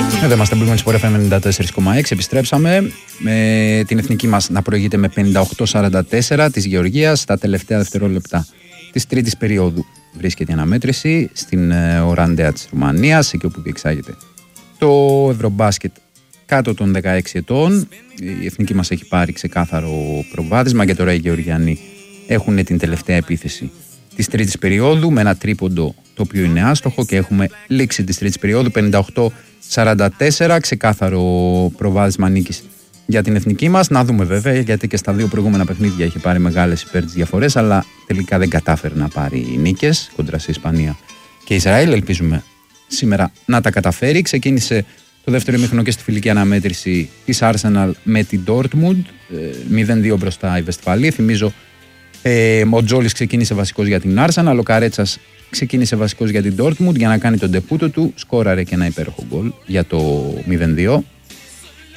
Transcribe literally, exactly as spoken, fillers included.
Εδώ είμαστε μπήκαμε στη Sport εφ εμ ενενήντα τέσσερα κόμμα έξι. Επιστρέψαμε με την εθνική μας να προηγείται με πενήντα οκτώ σαράντα τέσσερα της Γεωργίας στα τελευταία δευτερόλεπτα της τρίτης περίοδου. Βρίσκεται η αναμέτρηση στην Οράντεα της Ρουμανίας, εκεί όπου διεξάγεται το Ευρωμπάσκετ κάτω των δεκαέξι ετών. Η εθνική μας έχει πάρει ξεκάθαρο προβάδισμα και τώρα οι Γεωργιανοί έχουν την τελευταία επίθεση της τρίτης περίοδου με ένα τρίποντο το οποίο είναι άστοχο και έχουμε λήξη της τρίτης περίοδου πενήντα οκτώ σαράντα τέσσερα, ξεκάθαρο προβάδισμα νίκης για την εθνική μας. Να δούμε βέβαια, γιατί και στα δύο προηγούμενα παιχνίδια είχε πάρει μεγάλες υπέρ τις διαφορές, αλλά τελικά δεν κατάφερε να πάρει νίκες κοντρα σε Ισπανία και Ισραήλ. Ελπίζουμε σήμερα να τα καταφέρει. Ξεκίνησε το δεύτερο ημίχρονο και στη φιλική αναμέτρηση της Arsenal με την Dortmund, μηδέν δύο μπροστά η Βεστφαλή. Θυμίζω ε, ο Τζόλης ξεκίνησε βασικός για την Arsenal, ο Καρέτσας ξεκίνησε βασικός για την Dortmund για να κάνει τον ντεπούτο του, σκόραρε και ένα υπέροχο γκολ για το μηδέν δύο.